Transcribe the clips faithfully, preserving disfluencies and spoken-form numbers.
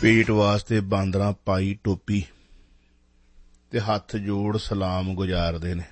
पेट वास्ते बांदरां पाई टोपी ते हथ जोड़ सलाम गुजारदे ने।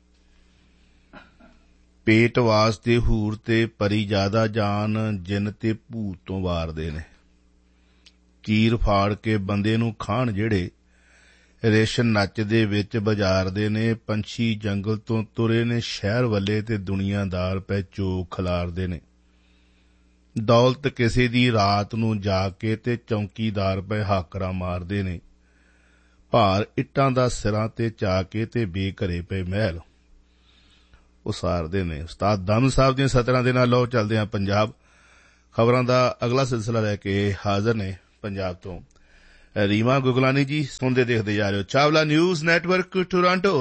पेट वास्ते हूर ते परी ज्यादा जान जिन ते भूत तो वारदे ने। चीर फाड़ के बंदे नूं खाण जेड़े रिश नच दे विच बजारदे ने। पंछी जंगल तो तुरे ने शहर वल्ले ते दुनियादार पै चोक खलारदे ने। दौलत किसे दी रात नूं जाके ते चौकीदार पै हाकरा मारदे ने। भार इट्टां दा सिरां ते चाके ते बेघरे पे महल उसारदे ने। उस्ताद दम साहब दी सतरां दे नाल लो चलदे हां पंजाब खबरां दा अगला सिलसिला लैके हाजिर ने पंजाब तो रीमा गुगलानी जी। सुनते देखते जा रहे हो चावला न्यूज नेटवर्क टोरंटो।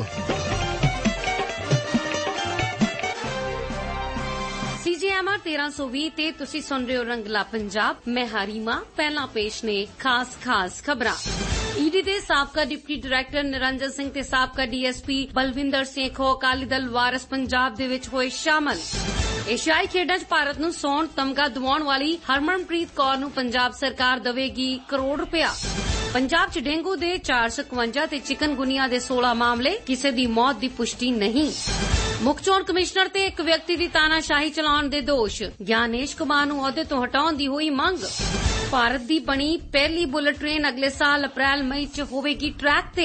सीजीएमआर तेरह सौ भी ते तुसी सुन रहे हो रंगला पंजाब। मैं हारीमा। पहला पेश ने खास खास खबरां। ईडी ਦੇ ਸਾਬਕਾ ਡਿਪਟੀ ਡਾਇਰੈਕਟਰ ਨਿਰੰਜਨ ਸਿੰਘ ਤੇ ਸਾਬਕਾ ਡੀਐਸਪੀ ਬਲਵਿੰਦਰ ਸੇਖੋਂ ਅਕਾਲੀ ਦਲ ਵਾਰਿਸ ਪੰਜਾਬ ਦੇ ਵਿੱਚ ਹੋਏ ਸ਼ਾਮਲ। ਏਸ਼ੀਆਈ ਖੇਡਾਂ 'ਚ ਭਾਰਤ ਨੂੰ ਸੋਨ ਤਮਗਾ ਦਿਵਾਉਣ ਵਾਲੀ ਹਰਮਨਪ੍ਰੀਤ ਕੌਰ ਨੂੰ ਪੰਜਾਬ ਸਰਕਾਰ ਦੇਵੇਗੀ ਕਰੋੜ ਰੁਪਇਆ। ਪੰਜਾਬ 'ਚ ਡੇਂਗੂ ਦੇ ਚਾਰ ਸੌ ਇਕਵੰਜਾ ਤੇ ਚਿਕਨਗੁਨੀਆ ਦੇ ਸੋਲਾਂ ਮਾਮਲੇ, ਕਿਸੇ ਦੀ ਮੌਤ ਦੀ ਪੁਸ਼ਟੀ ਨਹੀਂ। ਮੁੱਖ ਚੋਣ ਕਮਿਸ਼ਨਰ ਤੇ ਇੱਕ ਵਿਅਕਤੀ ਦੀ ਤਾਨਾਸ਼ਾਹੀ ਚਲਾਉਣ ਦੇ ਦੋਸ਼, ਗਿਆਨੇਸ਼ ਕੁਮਾਰ ਨੂੰ ਅਹੁਦੇ ਤੋਂ ਹਟਾਉਣ ਦੀ ਹੋਈ ਮੰਗ। ਭਾਰਤ ਦੀ ਬਣੀ ਪਹਿਲੀ ਬੁਲਟ ਟ੍ਰੇਨ ਅਗਲੇ ਸਾਲ ਅਪ੍ਰੈਲ ਮਈ 'ਚ ਹੋਵੇਗੀ ਟਰੈਕ ਤੇ।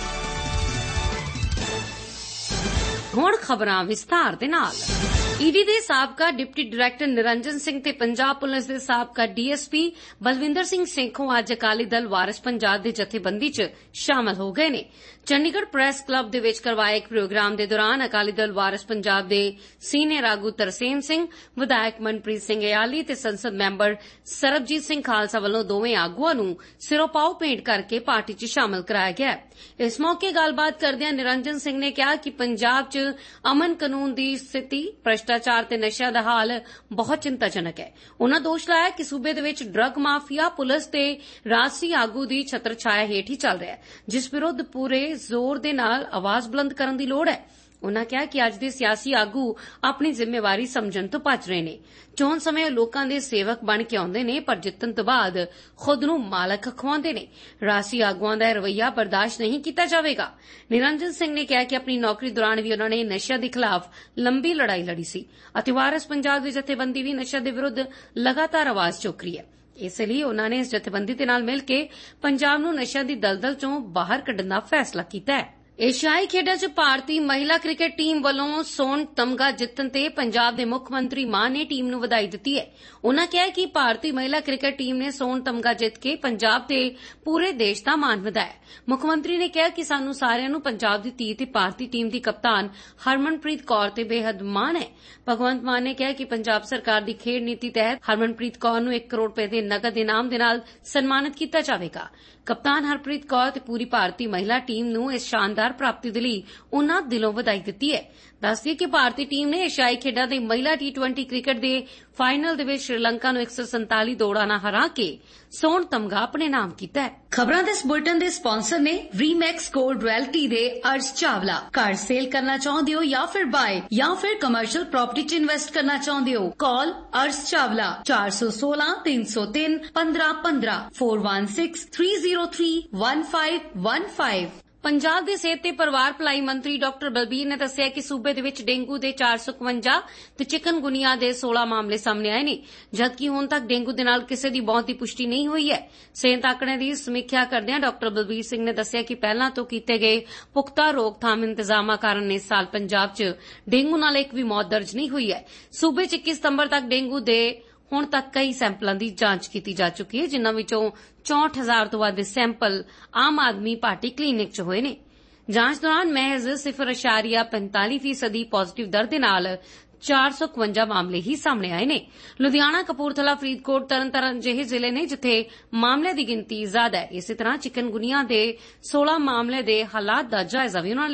ਹੁਣ ਖਬਰਾਂ ਵਿਸਥਾਰ ਦੇ ਨਾਲ। ਈਡੀ ਦੇ ਸਾਬਕਾ ਡਿਪਟੀ ਡਾਇਰੈਕਟਰ ਨਿਰੰਜਨ ਸਿੰਘ ਤੇ ਪੰਜਾਬ ਪੁਲਿਸ ਦੇ ਸਾਬਕਾ ਡੀਐਸਪੀ ਬਲਵਿੰਦਰ ਸਿੰਘ ਸੇਖੋਂ ਅੱਜ ਅਕਾਲੀ ਦਲ ਵਾਰਿਸ ਪੰਜਾਬ ਦੇ ਜਥੇਬੰਦੀ 'ਚ ਸ਼ਾਮਲ ਹੋ ਗਏ ਨੇ। ਚੰਡੀਗੜ੍ਹ ਪ੍ਰੈਸ ਕਲੱਬ ਦੇ ਵਿੱਚ ਕਰਵਾਏ ਇੱਕ ਪ੍ਰੋਗਰਾਮ ਦੇ ਦੌਰਾਨ ਅਕਾਲੀ ਦਲ ਵਾਰਿਸ ਪੰਜਾਬ ਦੇ ਸੀਨੀਅਰ ਆਗੂ ਤਰਸੇਮ ਸਿੰਘ, ਵਿਧਾਇਕ ਮਨਪ੍ਰੀਤ ਸਿੰਘ ਇਆਲੀ ਤੇ ਸੰਸਦ ਮੈਂਬਰ ਸਰਬਜੀਤ ਸਿੰਘ ਖਾਲਸਾ ਵੱਲੋਂ ਦੋਵੇਂ ਆਗੂਆਂ ਨੂੰ ਸਿਰੋਪਾਓ ਭੇਂਟ ਕਰਕੇ ਪਾਰਟੀ 'ਚ ਸ਼ਾਮਲ ਕਰਾਇਆ ਗਿਆ। ਇਸ ਮੌਕੇ ਗੱਲਬਾਤ ਕਰਦਿਆਂ ਨਿਰੰਜਨ ਸਿੰਘ ਨੇ ਕਿਹਾ ਕਿ ਪੰਜਾਬ 'ਚ ਅਮਨ ਕਾਨੂੰਨ ਦੀ ਸਥਿਤੀ, ਭ੍ਰਿਸ਼ਟਾਚਾਰ ਤੇ ਨਸ਼ਿਆਂ ਦਾ ਹਾਲ ਬਹੁਤ ਚਿੰਤਾਜਨਕ ਹੈ। ਉਨ੍ਹਾਂ ਦੋਸ਼ ਲਾਇਆ ਕਿ ਸੂਬੇ ਦੇ ਵਿੱਚ ਡਰੱਗ ਮਾਫੀਆ ਪੁਲਿਸ ਤੇ ਰਾਜਸੀ ਆਗੂ ਦੀ ਛਤਰ ਛਾਇਆ ਹੇਠ ਹੀ ਚੱਲ ਰਿਹਾ ਹੈ, ਜਿਸ ਵਿਰੁੱਧ ਪੂਰੇ ਜ਼ੋਰ ਦੇ ਨਾਲ ਆਵਾਜ਼ ਬੁਲੰਦ ਕਰਨ ਦੀ ਲੋੜ ਹੈ। ਉਨ੍ਹਾਂ ਕਿਹਾ ਕਿ ਅੱਜ ਦੇ ਸਿਆਸੀ ਆਗੂ ਆਪਣੀ ਜ਼ਿੰਮੇਵਾਰੀ ਸਮਝਣ ਤੋਂ ਭੱਜ ਰਹੇ ਨੇ। ਚੋਣ ਸਮੇਂ ਲੋਕਾਂ ਦੇ ਸੇਵਕ ਬਣ ਕੇ ਆਉਂਦੇ ਨੇ, ਪਰ ਜਿੱਤਣ ਤੋਂ ਬਾਅਦ ਖੁਦ ਨੂੰ ਮਾਲਕ ਅਖਵਾਉਂਦੇ ਨੇ। ਰਾਜਸੀ ਆਗੂਆਂ ਦਾ ਰਵੱਈਆ ਬਰਦਾਸ਼ਤ ਨਹੀਂ ਕੀਤਾ ਜਾਵੇਗਾ। ਨਿਰੰਜਨ ਸਿੰਘ ਨੇ ਕਿਹਾ ਕਿ ਆਪਣੀ ਨੌਕਰੀ ਦੌਰਾਨ ਵੀ ਉਨ੍ਹਾਂ ਨੇ ਨਸ਼ਿਆਂ ਦੇ ਖਿਲਾਫ ਲੰਬੀ ਲੜਾਈ ਲੜੀ ਸੀ ਅਤੇ ਵਾਰਿਸ ਪੰਜਾਬ ਦੀ ਜਥੇਬੰਦੀ ਵੀ ਨਸ਼ਿਆਂ ਦੇ ਵਿਰੁੱਧ ਲਗਾਤਾਰ ਆਵਾਜ਼ ਚੁੱਕ ਰਹੀ ਹੈ। ਇਸ ਲਈ ਉਨ੍ਹਾਂ ਨੇ ਇਸ ਜਥੇਬੰਦੀ ਦੇ ਨਾਲ ਮਿਲ ਕੇ ਪੰਜਾਬ ਨੂੰ ਨਸ਼ਿਆਂ ਦੀ ਦਲਦਲ 'ਚੋਂ ਬਾਹਰ ਕੱਢਣ ਦਾ ਫੈਸਲਾ ਕੀਤਾ ਹੈ। ਏਸ਼ੀਆਈ ਖੇਡਾਂ 'ਚ ਭਾਰਤੀ ਮਹਿਲਾ ਕ੍ਰਿਕਟ ਟੀਮ ਵੱਲੋਂ ਸੋਨ ਤਮਗਾ ਜਿੱਤਣ ਤੇ ਪੰਜਾਬ ਦੇ ਮੁੱਖ ਮੰਤਰੀ ਮਾਨ ਨੇ ਟੀਮ ਨੂੰ ਵਧਾਈ ਦਿੱਤੀ ਹੈ। ਉਨ੍ਹਾਂ ਕਿਹਾ ਕਿ ਭਾਰਤੀ ਮਹਿਲਾ ਕ੍ਰਿਕਟ ਟੀਮ ਨੇ ਸੋਨ ਤਮਗਾ ਜਿੱਤ ਕੇ ਪੰਜਾਬ ਤੇ ਪੂਰੇ ਦੇਸ਼ ਦਾ ਮਾਣ ਵਧਾਇਆ। ਮੁੱਖ ਮੰਤਰੀ ਨੇ ਕਿਹਾ ਕਿ ਸਾਨੂੰ ਸਾਰਿਆਂ ਨੂੰ ਪੰਜਾਬ ਦੀ ਧੀ ਤੇ ਭਾਰਤੀ ਟੀਮ ਦੀ ਕਪਤਾਨ ਹਰਮਨਪ੍ਰੀਤ ਕੌਰ ਤੇ ਬੇਹੱਦ ਮਾਣ ਹੈ। ਭਗਵੰਤ ਮਾਨ ਨੇ ਕਿਹਾ ਕਿ ਪੰਜਾਬ ਸਰਕਾਰ ਦੀ ਖੇਡ ਨੀਤੀ ਤਹਿਤ ਹਰਮਨਪ੍ਰੀਤ ਕੌਰ ਨੂੰ ਇੱਕ ਕਰੋੜ ਰੁਪਏ ਦੇ ਨਕਦ ਇਨਾਮ ਦੇ ਨਾਲ ਸਨਮਾਨਿਤ ਕੀਤਾ ਜਾਵੇਗਾ। ਕਪਤਾਨ ਹਰਪ੍ਰੀਤ ਕੌਰ ਤੇ ਪੂਰੀ ਭਾਰਤੀ ਮਹਿਲਾ ਟੀਮ ਨੂੰ ਇਸ ਸ਼ਾਨਦਾਰ ਪ੍ਰਾਪਤੀ ਦੇ ਲਈ ਉਨ੍ਹਾਂ ਦਿਲੋਂ ਵਧਾਈ ਦਿੱਤੀ ਹੈ। ਦੱਸਦੀਏ ਕਿ ਭਾਰਤੀ ਟੀਮ ਨੇ ਏਸ਼ੀਆਈ ਖੇਡਾਂ ਦੇ ਮਹਿਲਾ ਟੀ ਟਵੈਂਟੀ ਕ੍ਰਿਕਟ ਦੇ ਫਾਈਨਲ ਦੇ ਵਿੱਚ ਸ਼੍ਰੀਲੰਕਾ ਨੂੰ ਇੱਕ ਸੌ ਸੰਤਾਲੀ ਦੌੜਾਂ ਨਾਲ ਹਰਾ ਕੇ ਸੋਨ ਤਮਗਾ ਆਪਣੇ ਨਾਮ ਕੀਤਾ ਹੈ। ਖਬਰਾਂ ਦੇ ਇਸ ਬੁਲੇਟਿਨ ਦੇ ਸਪਾਂਸਰ ਨੇ ਰੀਮੈਕਸ ਗੋਲਡ ਰਿਐਲਟੀ ਦੇ ਅਰਸ਼ ਚਾਵਲਾ। ਘਰ ਸੇਲ ਕਰਨਾ ਚਾਹੁੰਦੇ ਹੋ ਜਾਂ ਫਿਰ ਬਾਏ ਜਾਂ ਫਿਰ ਕਮਰਸ਼ੀਅਲ ਪ੍ਰਾਪਰਟੀ 'ਚ ਇਨਵੈਸਟ ਕਰਨਾ ਚਾਹੁੰਦੇ ਹੋ, ਕਾਲ ਅਰਸ਼ ਚਾਵਲਾ ਚਾਰ ਸੌ ਸੋਲਾਂ ਤਿੰਨ ਸੌ ਤਿੰਨ ਪੰਦਰਾਂ ਪੰਦਰਾਂ ਚਾਰ ਇੱਕ ਛੇ ਤਿੰਨ ਜ਼ੀਰੋ ਤਿੰਨ ਇੱਕ ਪੰਜ ਇੱਕ ਪੰਜ। ਪੰਜਾਬ ਦੇ ਸਿਹਤ ਤੇ ਪਰਿਵਾਰ ਭਲਾਈ ਮੰਤਰੀ ਡਾਕਟਰ ਬਲਬੀਰ ਨੇ ਦੱਸਿਆ ਕਿ ਸੂਬੇ ਦੇ ਵਿੱਚ ਡੇਂਗੂ ਦੇ ਚਾਰ ਸੌ ਇਕਵੰਜਾ ਤੇ ਚਿਕਨਗੁਨੀਆ ਦੇ ਸੋਲਾਂ ਮਾਮਲੇ ਸਾਹਮਣੇ ਆਏ ਨੇ, ਜਦਕਿ ਹੁਣ ਤੱਕ ਡੇਂਗੂ ਦੇ ਨਾਲ ਕਿਸੇ ਦੀ ਮੌਤ ਦੀ ਪੁਸ਼ਟੀ ਨਹੀਂ ਹੋਈ ਹੈ। ਸਿਹਤ ਆંકੜਿਆਂ ਦੀ ਸਮੀਖਿਆ ਕਰਦਿਆਂ ਡਾਕਟਰ ਬਲਬੀਰ ਸਿੰਘ ਨੇ ਦੱਸਿਆ ਕਿ ਪਹਿਲਾਂ ਤੋਂ ਕੀਤੇ ਗਏ ਪੁਖਤਾ ਰੋਕਥਾਮ ਇੰਤਜ਼ਾਮਾਂ ਕਾਰਨ ਇਸ ਸਾਲ ਪੰਜਾਬ 'ਚ ਡੇਂਗੂ ਨਾਲ ਇੱਕ ਵੀ ਮੌਤ ਦਰਜ ਨਹੀਂ ਹੋਈ ਹੈ। ਸੂਬੇ 'ਚ ਇੱਕੀ ਸਤੰਬਰ ਤੱਕ ਡੇਂਗੂ ਦੇ ਹੁਣ ਤੱਕ ਕਈ ਸੈਂਪਲਾਂ ਦੀ ਜਾਂਚ ਕੀਤੀ ਜਾ ਚੁੱਕੀ ਹੈ, ਜਿਨ੍ਹਾਂ ਵਿੱਚੋਂ ਚੌਂਹਠ ਹਜ਼ਾਰ ਤੋਂ ਵੱਧ sample Aam Aadmi party clinic 'ਚ ਹੋਏ ਨੇ। ਜਾਂਚ ਦੌਰਾਨ ਮਹਿਜ਼ ਸਿਫਰ ਅਸ਼ਾਰੀਆ ਪੰਤਾਲੀ ਫੀਸਦੀ ਪੋਜ਼ਿਟਿਵ ਦਰ ਦੇ ਨਾਲ ਚਾਰ ਸੌ ਇਕਵੰਜਾ ਮਾਮਲੇ ਹੀ ਸਾਹਮਣੇ ਆਏ ਨੇ। ਲੁਧਿਆਣਾ, ਕਪੂਰਥਲਾ, ਫਰੀਦਕੋਟ, ਤਰਨਤਾਰਨ ਜਿਹੇ ਜ਼ਿਲ੍ਹੇ ਨੇ ਜਿੱਥੇ ਮਾਮਲਿਆਂ ਦੀ ਗਿਣਤੀ ਜ਼ਿਆਦਾ ਹੈ। ਇਸੇ ਤਰ੍ਹਾਂ ਚਿਕਨਗੁਨੀਆ ਦੇ ਸੋਲਾਂ ਮਾਮਲੇ ਦੇ ਹਾਲਾਤ ਦਾ ਜਾਇਜ਼ਾ ਵੀ ਉਨ੍ਹਾਂ ਨੇ ਲਿਆ।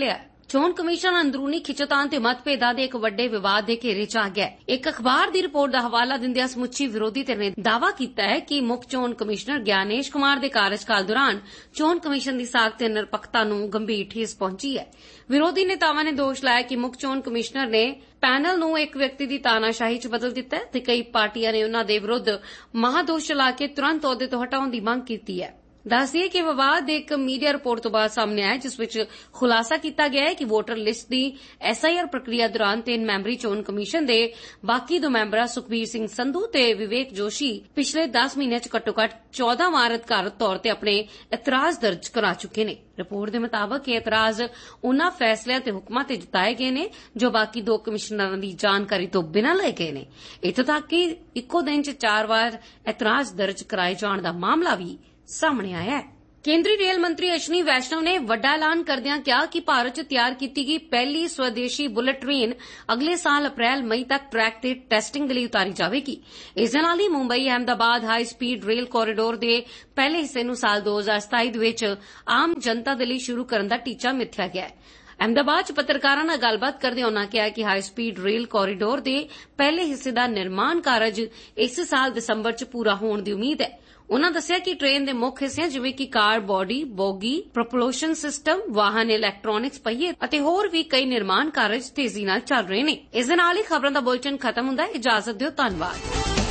ਚੋਣ ਕਮਿਸ਼ਨ ਅੰਦਰੂਨੀ ਖਿੱਚੋਤਾਣ ਤੇ ਮਤਭੇਦਾਂ ਦੇ ਇੱਕ ਵੱਡੇ ਵਿਵਾਦ ਦੇ ਘੇਰੇ 'ਚ ਆ ਗਿਆ। ਇੱਕ ਅਖਬਾਰ ਦੀ ਰਿਪੋਰਟ ਦਾ ਹਵਾਲਾ ਦਿੰਦਿਆਂ ਸਮੁੱਚੀ ਵਿਰੋਧੀ ਧਿਰ ਨੇ ਦਾਅਵਾ ਕੀਤਾ ਹੈ ਕਿ ਮੁੱਖ ਚੋਣ ਕਮਿਸ਼ਨਰ ਗਿਆਨੇਸ਼ ਕੁਮਾਰ ਦੇ ਕਾਰਜਕਾਲ ਦੌਰਾਨ ਚੋਣ ਕਮਿਸ਼ਨ ਦੀ ਸਾਖ ਤੇ ਨਿਰਪੱਖਤਾ ਨੂੰ ਗੰਭੀਰ ਠੇਸ ਪਹੁੰਚੀ ਹੈ। ਵਿਰੋਧੀ ਨੇਤਾਵਾਂ ਨੇ ਦੋਸ਼ ਲਾਇਆ ਕਿ ਮੁੱਖ ਚੋਣ ਕਮਿਸ਼ਨਰ ਨੇ ਪੈਨਲ ਨੂੰ ਇੱਕ ਵਿਅਕਤੀ ਦੀ ਤਾਨਾਸ਼ਾਹੀ 'ਚ ਬਦਲ ਦਿੱਤਾ ਹੈ ਤੇ ਕਈ ਪਾਰਟੀਆਂ ਨੇ ਉਨ੍ਹਾਂ ਦੇ ਵਿਰੁੱਧ ਮਹਾਦੋਸ਼ ਚਲਾ ਕੇ ਤੁਰੰਤ ਅਹੁਦੇ ਤੋਂ ਹਟਾਉਣ ਦੀ ਮੰਗ ਕੀਤੀ ਹੈ। ਦੱਸਦੀਏ ਕਿ ਵਿਵਾਦ ਇੱਕ ਮੀਡੀਆ ਰਿਪੋਰਟ ਤੋਂ ਬਾਅਦ ਸਾਹਮਣੇ ਆਇਆ, ਜਿਸ ਵਿੱਚ ਖੁਲਾਸਾ ਕੀਤਾ ਗਿਆ ਹੈ ਕਿ ਵੋਟਰ ਲਿਸਟ ਦੀ ਐਸਆਈਆਰ ਪ੍ਰਕਿਰਿਆ ਦੌਰਾਨ ਤਿੰਨ ਮੈਂਬਰੀ ਚੋਣ ਕਮਿਸ਼ਨ ਦੇ ਬਾਕੀ ਦੋ ਮੈਂਬਰਾਂ ਸੁਖਬੀਰ ਸਿੰਘ ਸੰਧੂ ਤੇ ਵਿਵੇਕ ਜੋਸ਼ੀ ਪਿਛਲੇ ਦਸ ਮਹੀਨਿਆਂ 'ਚ ਘੱਟੋ-ਘੱਟ ਚੌਦਾਂ ਵਾਰ ਅਧਿਕਾਰਤ ਤੌਰ ਤੇ ਆਪਣੇ ਇਤਰਾਜ਼ ਦਰਜ ਕਰਾ ਚੁੱਕੇ ਨੇ। ਰਿਪੋਰਟ ਦੇ ਮੁਤਾਬਕ ਇਹ ਇਤਰਾਜ਼ ਉਨ੍ਹਾਂ ਫੈਸਲਿਆਂ ਤੇ ਹੁਕਮਾਂ ਤੇ ਜਤਾਏ ਗਏ ਨੇ ਜੋ ਬਾਕੀ ਦੋ ਕਮਿਸ਼ਨਰਾਂ ਦੀ ਜਾਣਕਾਰੀ ਤੋਂ ਬਿਨਾਂ ਲਏ ਗਏ ਨੇ। ਇੱਥੋਂ ਤੱਕ ਕਿ ਇੱਕੋ ਦਿਨ 'ਚ ਚਾਰ ਵਾਰ ਇਤਰਾਜ਼ ਦਰਜ ਕਰਾਏ ਜਾਣ ਦਾ ਮਾਮਲਾ ਵੀ ਸਾਹਮਣੇ ਆਇਆ ਹੈ। ਕੇਂਦਰੀ ਰੇਲ ਮੰਤਰੀ ਅਸ਼ਵਨੀ ਵੈਸ਼ਨਵ ਨੇ ਵੱਡਾ ਐਲਾਨ ਕਰਦਿਆਂ ਕਿਹਾ ਕਿ ਭਾਰਤ 'ਚ ਤਿਆਰ ਕੀਤੀ ਗਈ ਪਹਿਲੀ ਸਵਦੇਸ਼ੀ ਬੁਲਟ ਟ੍ਰੇਨ ਅਗਲੇ ਸਾਲ ਅਪ੍ਰੈਲ ਮਈ ਤੱਕ ਟਰੈਕ ਤੇ ਟੈਸਟਿੰਗ ਲਈ ਉਤਾਰੀ ਜਾਵੇਗੀ। ਇਸ ਦੇ ਨਾਲ ਹੀ Mumbai Ahmedabad high speed rail corridor ਦੇ ਪਹਿਲੇ ਹਿੱਸੇ ਨੂੰ ਸਾਲ ਦੋ ਹਜ਼ਾਰ ਸਤਾਈ ਦੇ ਵਿੱਚ ਆਮ ਜਨਤਾ ਦੇ ਲਈ ਸ਼ੁਰੂ ਕਰਨ ਦਾ ਟੀਚਾ ਮਿੱਥਿਆ ਗਿਆ ਹੈ। ਅਹਿਮਦਾਬਾਦ 'ਚ ਪੱਤਰਕਾਰਾਂ ਨਾਲ ਗੱਲਬਾਤ ਕਰਦੇ ਉਨ੍ਹਾਂ ਕਿਹਾ ਕਿ ਹਾਈ ਸਪੀਡ ਰੇਲ ਕੋਰੀਡੋਰ ਦੇ ਪਹਿਲੇ ਹਿੱਸੇ ਦਾ ਨਿਰਮਾਣ ਕਾਰਜ ਇਸ ਸਾਲ ਦਸੰਬਰ 'ਚ ਪੂਰਾ ਹੋਣ ਦੀ ਉਮੀਦ ਹੈ। ਉਨ੍ਹਾਂ ਦੱਸਿਆ ਕਿ ਟ੍ਰੇਨ ਦੇ ਮੁੱਖ ਹਿੱਸਿਆਂ ਜਿਵੇਂ ਕਿ ਕਾਰ ਬੋਡੀ, ਬੋਗੀ, ਪ੍ਰੋਪਲਸ਼ਨ ਸਿਸਟਮ, ਵਾਹਨ ਇਲੈਕਟ੍ਰੋਨਿਕਸ ਪਹੀਏ ਅਤੇ ਹੋਰ ਵੀ ਕਈ ਨਿਰਮਾਣ ਕਾਰਜ ਤੇਜ਼ੀ ਨਾਲ ਚੱਲ ਰਹੇ ਨੇ। ਇਸ ਦੇ ਨਾਲ ਹੀ ਖਬਰਾਂ ਦਾ ਬੁਲੇਟਿਨ ਖਤਮ ਹੁੰਦਾ ਹੈ। ਇਜਾਜ਼ਤ ਦਿਓ, ਧੰਨਵਾਦ।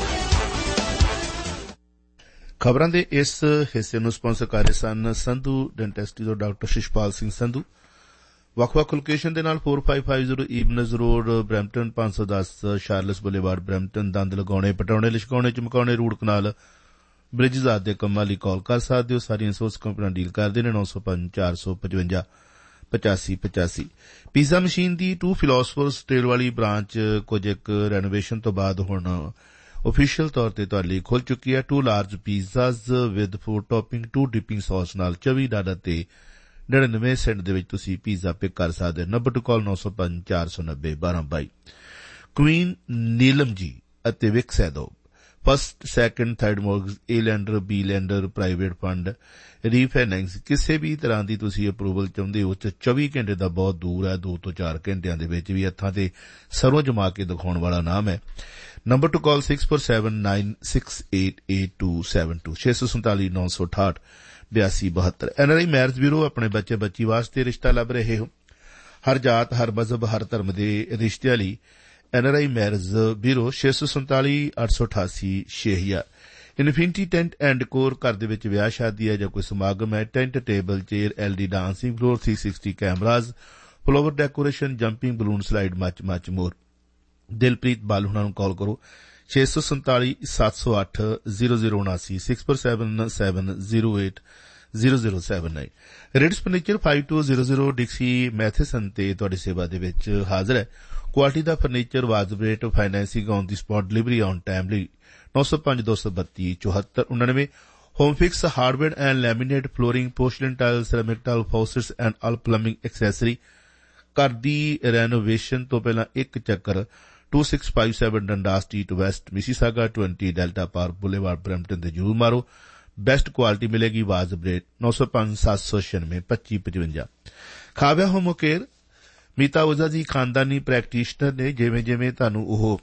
ਖਬਰਾਂ ਦੇ ਇਸ ਹਿੱਸੇ ਨੂੰ ਸਪਾਂਸਰ ਕਰ ਰਹੇ ਸਨ ਸੰਧੂ ਡੈਂਟਿਸਟਰੀ ਤੋਂ ਡਾਕਟਰ ਸ਼ਿਸ਼ਪਾਲ ਸਿੰਘ ਸੰਧੂ। ਵੱਖ-ਵੱਖ ਲੋਕੇਸ਼ਨ ਦੇ ਨਾਲ ਚਾਰ ਪੰਜ ਪੰਜ ਜ਼ੀਰੋ ਈਵਨਜ਼ ਰੋਡ ਬਰੈਂਪਟਨ, ਪੰਜ ਸੌ ਦਸ ਸ਼ਾਰਲਸ ਬੁਲੇਵਾਰਡ ਬਰੈਂਪਟਨ, ਦੰਦ ਲਗਾਉਣੇ, ਪਟਾਉਣੇ, ਲਿਸ਼ਕਾਉਣੇ, ਚਮਕਾਉਣੇ, ਰੂਟ ਕਨਾਲ, ਬ੍ਰਿਜਜ਼ ਆਦਿ ਦੇ ਕੰਮਾਂ ਲਈ ਕਾਲ ਕਰ ਸਕਦੇ ਹੋ। ਸਾਰੀਆਂ ਸੋਰਸ ਕੰਪਨੀਆਂ ਡੀਲ ਕਰਦੇ ਨੇ। ਨੌ ਸੌ ਪੰਜ ਚਾਰ ਸੌ ਪਚਵੰਜਾ ਪਚਾਸੀ ਪਚਾਸੀ। Pizza machine the to philosophers trail ਵਾਲੀ ਬ੍ਰਾਂਚ ਕੁਝ ਇੱਕ ਰੈਨੋਵੇਸ਼ਨ ਤੋਂ ਬਾਅਦ ਹੁਣ ਓਫੀਸ਼ੀਅਲ ਤੌਰ ਤੇ ਤੁਹਾਡੇ ਲਈ ਖੁੱਲ ਚੁੱਕੀ ਹੈ। To large ਪੀਜ਼ਾਜ਼ with food topping, to dipping sauce ਨਾਲ ਚੌਵੀ ਡਾਲਰ ਤੇ ਨੜਿਨਵੇਂ ਸੈਂਟ ਦੇ ਵਿੱਚ ਤੁਸੀਂ ਪੀਜ਼ਾ ਪਿਕ ਕਰ ਸਕਦੇ ਹੋ। ਨੰਬਰ ਟੂ ਕਾਲ ਨੌ ਸੌ ਪੰਜ ਚਾਰ ਸੌ ਨੱਬੇ ਬਾਰਾਂ ਬਾਈ। ਕੁਈਨ ਨੀਲਮ ਜੀ ਅਤੇ ਵਿਕ Saido first, second, third mortgage, ਏ lander, B lander, private fund, refinance, ਕਿਸੇ ਵੀ ਤਰ੍ਹਾਂ ਦੀ ਤੁਸੀਂ ਅਪਰੂਵਲ ਚਾਹੁੰਦੇ ਹੋ ਚੌਵੀ ਘੰਟੇ ਦਾ ਬਹੁਤ ਦੂਰ ਹੈ। ਦੋ ਤੋਂ ਚਾਰ ਘੰਟਿਆਂ ਦੇ ਵਿੱਚ ਵੀ ਹੱਥਾਂ ਤੇ ਸਰੋਂ ਜਮਾ ਕੇ ਦਿਖਾਉਣ ਵਾਲਾ ਨਾਮ ਹੈ। Number two call six four seven nine six eight eight two seven to ਛੇ ਸੌ ਸੰਤਾਲੀ ਨੌ ਸੌ ਅਠਾਹਠ ਬਿਆਸੀ ਬਹੱਤਰ। ਐਨਆਰਆਈ ਮੈਰਿਜ ਬਿਊਰੋ ਆਪਣੇ ਬੱਚੇ ਬੱਚੀ ਵਾਸਤੇ ਰਿਸ਼ਤਾ ਲੱਭ ਰਹੇ ਹੋ। ਹਰ ਜਾਤ, ਹਰ ਮਜ਼ਹਬ, ਹਰ ਧਰਮ ਦੇ ਰਿਸ਼ਤਿਆਂ ਲਈ ਐਨਆਰਆਈ ਮੈਰਿਜ ਬਿਊਰੋ ਛੇ ਸੌ ਸੰਤਾਲੀ ਅੱਠ ਸੌ ਅਠਾਸੀ ਛੇ ਹਜ਼ਾਰ। ਇਨਫਿਨਿਟੀ ਟੈਂਟ ਐਂਡ ਡੈਕੋਰ, ਘਰ ਦੇ ਵਿੱਚ ਵਿਆਹ ਸ਼ਾਦੀ ਹੈ ਜਾਂ ਕੋਈ ਸਮਾਗਮ ਹੈ, tent, table, chair, LD dancing floor, three sixty cameras, flower decoration, jumping balloon slide, ਮੱਚ ਮੱਚ ਮੋਰ। ਦਿਲਪ੍ਰੀਤ ਬਾਲ ਹੁਣਾਂ ਨੂੰ ਕਾਲ ਕਰੋ ਛੇ ਸੌ ਸੰਤਾਲੀ ਸੱਤ ਸੌ ਅੱਠ ਜ਼ੀਰੋ ਜ਼ੀਰੋ ਉਨਾਸੀ six four seven seven zero eight zero zero seven nine. Ritz furniture five two zero zero ਡਿਕਸੀ Matheson ਤੇ ਤੁਹਾਡੀ ਸੇਵਾ ਦੇ ਵਿੱਚ ਹਾਜ਼ਰ ਹੈ। ਕੁਆਲਿਟੀ ਦਾ ਫਰਨੀਚਰ, ਵਾਜਬ rate, financing on the spot delivery on timely. ਨੌ ਸੌ ਪੰਜ ਦੋ ਸੌ ਬੱਤੀ ਚੌਹੱਤਰ ਉਨਾਨਵੇਂ। Home fix, hardware and laminate, flooring, ਪੋਰਸਲਿਨ tile, ceramic tile, ਫਾਉਸਟਸ and all plumbing accessory. ਘਰ ਦੀ ਰੈਨੋਵੇਸ਼ਨ ਤੋਂ ਪਹਿਲਾਂ ਇੱਕ ਚੱਕਰ ਟੂ ਸਿਕਸ ਫਾਈਵ ਸੈਵਨ ਡੰਡਾ ਸਟਰੀਟ ਵੈਸਟ, ਮਿਸੀਸਾਗਾ ਵੀਹ ਡੈਲਟਾ ਪਾਰਕ ਬੁਲੇਵਾਰਡ ਬਰੈਂਪਟਨ ਤੇ ਜ਼ਰੂਰ ਮਾਰੋ। ਬੈਸਟ ਕੁਆਲਿਟੀ ਮਿਲੇਗੀ, ਵਾਜਬ ਰੇਟ। ਨੌ ਸੌ ਪੰਜ ਸੱਤ ਸੌ ਛਿਆਨਵੇਂ ਪੱਚੀ ਪਚਵੰਜਾ। ਖਾਵਿਆ ਹੋਮੋ ਕੇਅਰ, ਮੀਤਾ ਓਜ਼ਾ ਜੀ ਖਾਨਦਾਨੀ ਪ੍ਰੈਕਟੀਸ਼ਨਰ ਨੇ। ਜਿਵੇਂ ਜਿਵੇਂ ਤੁਹਾਨੂੰ ਉਹ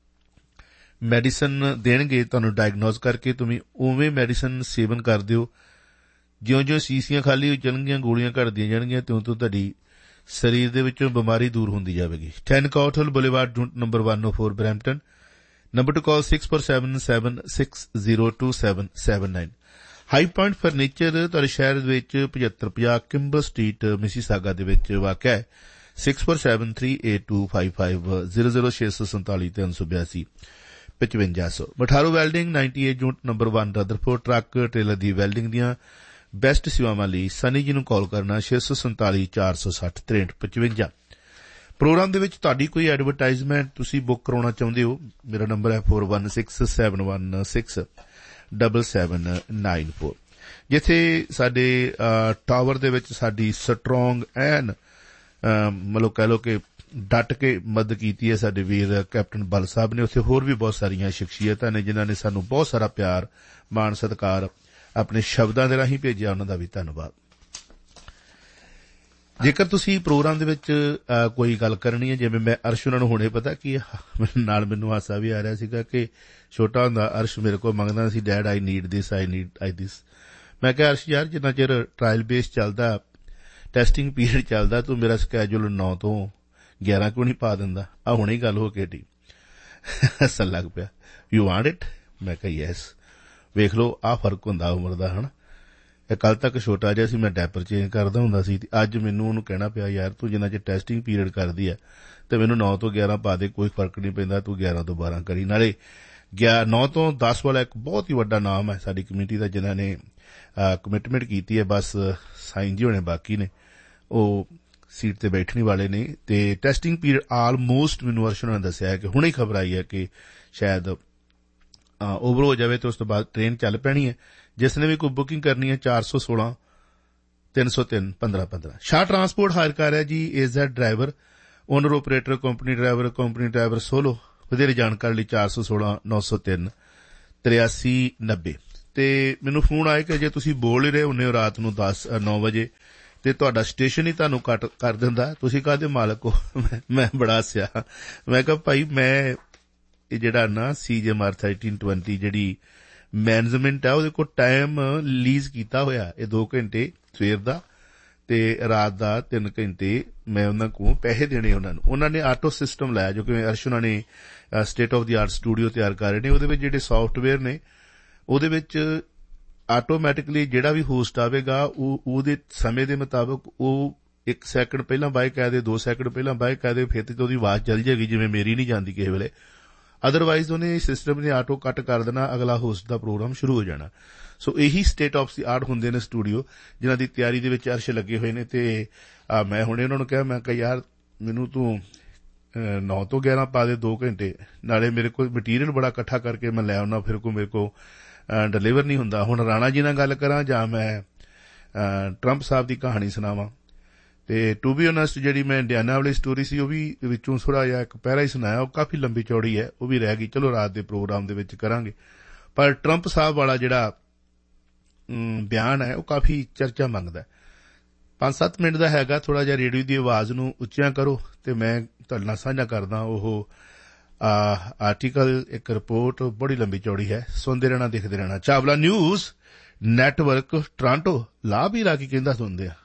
ਮੈਡੀਸਨ ਦੇਣਗੇ, ਤੁਹਾਨੂੰ ਡਾਇਗਨੋਜ਼ ਕਰਕੇ ਤੁਸੀਂ ਉਵੇਂ ਮੈਡੀਸਨ ਸੇਵਨ ਕਰ ਦਿਓ। ਜਿਉਂ ਜਿਉਂ ਸੀਸੀਆਂ ਖਾਲੀ ਹੋ ਜਾਣਗੀਆਂ, ਗੋਲੀਆਂ ਘਟਦੀਆਂ ਜਾਣਗੀਆਂ, ਤਿਉਂ ਤਿਉਂ ਤੁਹਾਡੀ ਸਰੀਰ ਦੇ ਵਿੱਚੋਂ ਬਿਮਾਰੀ ਦੂਰ ਹੁੰਦੀ ਜਾਵੇਗੀ। ਟੈਨ ਕਾਊਥਲ ਬੁਲੇਵਾਰਡ ਨੰਬਰ ਇੱਕ ਸੌ ਚਾਰ ਬਰੈਂਪਟਨ। ਨੰਬਰ ਟੂ ਕਾਲ six four seven seven six zero two seven seven nine. High point furniture ਤੁਹਾਡੇ ਸ਼ਹਿਰ ਦੇ ਵਿੱਚ ਪਝੱਤਰ ਪੰਜਾਹ ਕਿੰਬਰ ਸਟਰੀਟ ਮਿਸੀਸਾਗਾ ਦੇ ਵਿੱਚ ਵਾਕਿਆ ਹੈ। Six four seven three eight two five five zero zero ਛੇ ਸੌ ਸੰਤਾਲੀ ਤਿੰਨ ਸੌ ਬਿਆਸੀ ਪਚਵੰਜਾ ਸੌ। Matharu welding ninety eight ਜੂਨਟ number ਇੱਕ ਰਦਰਫੋਰਡ। ਟਰੱਕ ਟ੍ਰੇਲਰ ਦੀ ਵੈਲਡਿੰਗ ਦੀਆਂ ਬੈਸਟ ਸੇਵਾਵਾਂ ਲਈ ਸਨੀ ਜੀ ਨੂੰ ਕਾਲ ਕਰਨਾ ਛੇ ਸੌ ਸੰਤਾਲੀ ਚਾਰ ਸੌ ਸੱਠ ਤਰੇਂਹਠ ਪਚਵੰਜਾ। ਪ੍ਰੋਗਰਾਮ ਦੇ ਵਿੱਚ ਤੁਹਾਡੀ ਕੋਈ ਐਡਵਰਟਾਈਜ਼ਮੈਂਟ ਤੁਸੀਂ ਬੁੱਕ ਕਰਾਉਣਾ ਚਾਹੁੰਦੇ ਹੋ, ਮੇਰਾ ਨੰਬਰ ਹੈ four one six seven one six double seven nine four. ਜਿੱਥੇ ਸਾਡੇ ਟਾਵਰ ਦੇ ਵਿੱਚ ਸਾਡੀ ਸਟਰੋਂਗ ਐਨ ਮਤਲਬ ਕਹਿ ਲਓ ਕਿ ਡਟ ਕੇ ਮਦਦ ਕੀਤੀ ਹੈ ਸਾਡੇ ਵੀਰ ਕੈਪਟਨ ਬਲ ਸਾਹਿਬ ਨੇ, ਉੱਥੇ ਹੋਰ ਵੀ ਬਹੁਤ ਸਾਰੀਆਂ ਸ਼ਖਸੀਅਤਾਂ ਨੇ ਜਿਨ੍ਹਾਂ ਨੇ ਸਾਨੂੰ ਬਹੁਤ ਸਾਰਾ ਪਿਆਰ, ਮਾਣ, ਸਤਿਕਾਰ ਆਪਣੇ ਸ਼ਬਦਾਂ ਦੇ ਰਾਹੀਂ ਭੇਜਿਆ। ਉਹਨਾਂ ਦਾ ਵੀ ਧੰਨਵਾਦ। ਜੇਕਰ ਤੁਸੀਂ ਪ੍ਰੋਗਰਾਮ ਦੇ ਵਿੱਚ ਕੋਈ ਗੱਲ ਕਰਨੀ ਹੈ, ਜਿਵੇਂ ਮੈਂ ਅਰਸ਼ ਉਹਨਾਂ ਨੂੰ ਹੁਣੇ ਪਤਾ ਕੀ ਨਾਲ ਮੈਨੂੰ ਹਾਸਾ ਵੀ ਆ ਰਿਹਾ ਸੀਗਾ ਕਿ ਛੋਟਾ ਹੁੰਦਾ ਅਰਸ਼ ਮੇਰੇ ਕੋਲ ਮੰਗਦਾ ਸੀ, dad I need this I need ਆਈ ਦਿਸ। ਮੈਂ ਕਿਹਾ ਅਰਸ਼ ਯਾਰ ਜਿੰਨਾ ਚਿਰ ਟਰਾਇਲ ਬੇਸ ਚੱਲਦਾ, ਟੈਸਟਿੰਗ ਪੀਰੀਅਡ ਚੱਲਦਾ, ਤੂੰ ਮੇਰਾ ਸਕੈਜੂਲ ਨੌ ਤੋਂ ਗਿਆਰਾਂ ਕਿਉਂ ਨਹੀਂ ਪਾ ਦਿੰਦਾ? ਆ ਹੁਣੇ ਹੀ ਗੱਲ ਹੋ ਕੇ ਢੀ ਹੱਸਣ ਲੱਗ ਪਿਆ। You want it? ਮੈਂ ਕਿਹਾ ਯੈਸ। ਵੇਖ ਲਓ ਆਹ ਫਰਕ ਹੁੰਦਾ ਉਮਰ ਦਾ, ਹਨਾ। ਇਹ ਕੱਲ ਤੱਕ ਛੋਟਾ ਜਿਹਾ ਸੀ, ਮੈਂ ਡੈਪਰ ਚੇਂਜ ਕਰਦਾ ਹੁੰਦਾ ਸੀ, ਤੇ ਅੱਜ ਮੈਨੂੰ ਉਹਨੂੰ ਕਹਿਣਾ ਪਿਆ ਯਾਰ ਤੂੰ ਜਿੰਨਾ ਚਿਰ ਟੈਸਟਿੰਗ ਪੀਰੀਅਡ ਕਰਦੀ ਆ ਤੇ ਮੈਨੂੰ ਨੌ ਤੋਂ ਗਿਆਰਾਂ ਪਾ ਦੇ, ਕੋਈ ਫਰਕ ਨਹੀਂ ਪੈਂਦਾ, ਤੂੰ ਗਿਆਰਾਂ ਤੋਂ ਬਾਰਾਂ ਕਰੀ। ਨਾਲੇ ਨੌ ਤੋਂ ਦਸ ਵਾਲਾ ਇੱਕ ਬਹੁਤ ਹੀ ਵੱਡਾ ਨਾਮ ਹੈ ਸਾਡੀ ਕਮਿਊਨਿਟੀ ਦਾ, ਜਿਨ੍ਹਾਂ ਨੇ ਕਮਿਟਮੈਂਟ ਕੀਤੀ ਹੈ। ਬਸ ਸਾਈਨ ਜੀ ਹੋਣੇ ਬਾਕੀ ਨੇ, ਉਹ ਸੀਟ ਤੇ ਬੈਠਣ ਵਾਲੇ ਨੇ। ਤੇ ਟੈਸਟਿੰਗ ਪੀਰੀਅਡ ਆਲਮੋਸਟ ਮੈਨੂੰ ਅਰਸ਼ਨ ਨੇ ਦੱਸਿਆ ਕਿ ਹੁਣੇ ਖਬਰ ਆਈ ਹੈ ਕਿ ਸ਼ਾਇਦ ਓਵਰ ਹੋ ਜਾਵੇ ਤੇ ਉਸ ਤੋਂ ਬਾਅਦ ਟ੍ਰੇਨ ਚੱਲ ਪੈਣੀ ਹੈ। ਜਿਸ ਨੇ ਵੀ ਕੋਈ ਬੁਕਿੰਗ ਕਰਨੀ ਹੈ ਚਾਰ ਸੌ ਸੋਲਾਂ ਤਿੰਨ ਸੌ ਤਿੰਨ ਪੰਦਰਾਂ ਪੰਦਰਾਂ। ਸ਼ਾਹ ਟਰਾਂਸਪੋਰਟ ਹਾਇਰ ਕਰ ਰਿਹਾ ਜੀ ਏਜ਼ੈਡ driver, owner operator, company driver, company driver solo. ਵਧੇਰੇ ਜਾਣਕਾਰੀ ਲਈ ਚਾਰ ਸੌ ਸੋਲਾਂ ਨੌ ਸੌ ਤਿੰਨ ਤਰਿਆਸੀ ਨੱਬੇ। ਤੇ ਮੈਨੂੰ ਫੋਨ ਆਇਆ ਕਿ ਜੇ ਤੁਸੀਂ ਬੋਲ ਹੀ ਰਹੇ ਹੁੰਦੇ ਹੋ ਰਾਤ ਨੂੰ ਦਸ ਨੌ ਵਜੇ ਤੇ ਤੁਹਾਡਾ ਸਟੇਸ਼ਨ ਹੀ ਤੁਹਾਨੂੰ ਕੱਟ ਕਰ ਦਿੰਦਾ, ਤੁਸੀਂ ਕਾਹਦੇ ਮਾਲਕ ਹੋ? ਮੈਂ ਬੜਾ ਹੱਸਿਆ। ਮੈਂ ਕਿਹਾ ਭਾਈ ਮੈਂ ਇਹ ਜਿਹੜਾ ਨਾ ਸੀ ਜੇ ਮਾਰ ਥਰਟੀਨ ਟਵੈਂਟੀ ਜਿਹੜੀ ਮੈਨੇਜਮੈਂਟ ਹੈ ਉਹਦੇ ਕੋਲ ਟਾਈਮ ਲੀਜ਼ ਕੀਤਾ ਹੋਇਆ, ਇਹ ਦੋ ਘੰਟੇ ਸਵੇਰ ਦਾ ਤੇ ਰਾਤ ਦਾ ਤਿੰਨ ਘੰਟੇ ਮੈਂ ਉਹਨਾਂ ਕੋਲ ਪੈਸੇ ਦੇਣੇ ਉਹਨਾਂ ਨੂੰ। ਉਹਨਾਂ ਨੇ ਆਟੋ ਸਿਸਟਮ ਲਾਇਆ ਜੋ ਕਿ ਅਰਸ਼ ਉਹਨਾਂ ਨੇ state of the art studio ਤਿਆਰ ਕਰ ਰਹੇ ਨੇ। ਉਹਦੇ ਵਿੱਚ ਜਿਹੜੇ ਸਾਫਟਵੇਅਰ ਨੇ ਉਹਦੇ ਵਿੱਚ ਆਟੋਮੈਟਿਕਲੀ ਜਿਹੜਾ ਵੀ ਹੋਸਟ ਆਵੇਗਾ ਉਹ ਉਹਦੇ ਸਮੇਂ ਦੇ ਮੁਤਾਬਕ ਉਹ ਇੱਕ ਸੈਕਿੰਡ ਪਹਿਲਾਂ ਬਾਏ ਕਹਿ ਦੇ, ਦੋ ਸੈਕਿੰਡ ਪਹਿਲਾਂ ਬਾਏ ਕਹਿ ਦੇ, ਫਿਰ ਤੇ ਉਹਦੀ ਆਵਾਜ਼ ਚੱਲ ਜਾਏਗੀ, ਜਿਵੇਂ ਮੇਰੀ ਨਹੀਂ ਜਾਂਦੀ ਕਿਸੇ ਵੇਲੇ। ਅਦਰਵਾਈਜ਼ ਉਹਨੇ ਸਿਸਟਮ ਨੇ ਆਟੋ ਕੱਟ ਕਰ ਦੇਣਾ, ਅਗਲਾ ਹੋਸਟ ਦਾ ਪ੍ਰੋਗਰਾਮ ਸ਼ੁਰੂ ਹੋ ਜਾਣਾ। ਸੋ ਇਹੀ ਸਟੇਟ ਆਫ ਦੀ ਆਰਟ ਹੁੰਦੇ ਨੇ ਸਟੂਡੀਓ, ਜਿਨ੍ਹਾਂ ਦੀ ਤਿਆਰੀ ਦੇ ਵਿੱਚ ਅਰਸ਼ ਲੱਗੇ ਹੋਏ ਨੇ। ਤੇ ਮੈਂ ਹੁਣੇ ਉਹਨਾਂ ਨੂੰ ਕਿਹਾ, ਮੈਂ ਕਿਹਾ ਯਾਰ ਮੈਨੂੰ ਤੂੰ ਨੌ ਤੋਂ ਗਿਆਰਾਂ ਪਾ ਦੇ ਦੋ ਘੰਟੇ, ਨਾਲੇ ਮੇਰੇ ਕੋਲ ਮਟੀਰੀਅਲ ਬੜਾ ਇਕੱਠਾ ਕਰਕੇ ਮੈਂ ਲੈ ਆਉਣਾ, ਫਿਰ ਕੋਈ ਮੇਰੇ ਕੋਲ ਡਿਲੀਵਰ ਨਹੀਂ ਹੁੰਦਾ। ਹੁਣ ਰਾਣਾ ਜੀ ਨਾਲ ਗੱਲ ਕਰਾਂ ਜਾਂ ਮੈਂ ਟਰੰਪ ਸਾਹਿਬ ਦੀ ਕਹਾਣੀ ਸੁਣਾਵਾਂ? ਤੇ ਟੂ ਬੀ ਓਨੈਸਟ ਜਿਹੜੀ ਮੈਂ ਇੰਡੀਆਨਾ ਵਾਲੀ ਸਟੋਰੀ ਸੀ ਉਹ ਵੀ ਵਿੱਚੋਂ ਥੋੜਾ ਜਿਹਾ ਇੱਕ ਪਹਿਰਾ ਹੀ ਸੁਣਾਇਆ, ਉਹ ਕਾਫੀ ਲੰਬੀ ਚੌੜੀ ਹੈ, ਉਹ ਵੀ ਰਹਿ ਗਈ। ਚਲੋ ਰਾਤ ਦੇ ਪ੍ਰੋਗਰਾਮ ਦੇ ਵਿੱਚ ਕਰਾਂਗੇ। ਪਰ ਟਰੰਪ ਸਾਹਿਬ ਵਾਲਾ ਜਿਹੜਾ ਬਿਆਨ ਹੈ ਉਹ ਕਾਫੀ ਚਰਚਾ ਮੰਗਦਾ। ਪੰਜ ਸੱਤ ਮਿੰਟ ਦਾ ਹੈਗਾ, ਥੋੜਾ ਜਿਹਾ ਰੇਡੀਓ ਦੀ ਆਵਾਜ਼ ਨੂੰ ਉੱਚਿਆਂ ਕਰੋ ਤੇ ਮੈਂ ਤੁਹਾਡੇ ਨਾਲ ਸਾਂਝਾ ਕਰਦਾ ਉਹ ਆਰਟੀਕਲ, ਇੱਕ ਰਿਪੋਰਟ ਬੜੀ ਲੰਬੀ ਚੌੜੀ ਹੈ, ਸੁਣਦੇ ਰਹਿਣਾ ਦੇਖਦੇ ਰਹਿਣਾ। ਚਾਵਲਾ ਨਿਊਜ਼ ਨੈਟਵਰਕ ਟੋਰਾਂਟੋ, ਲਾਭ ਹੀ ਲਾ ਕੇ ਕਹਿੰਦਾ ਸੁਣਦੇ ਆ।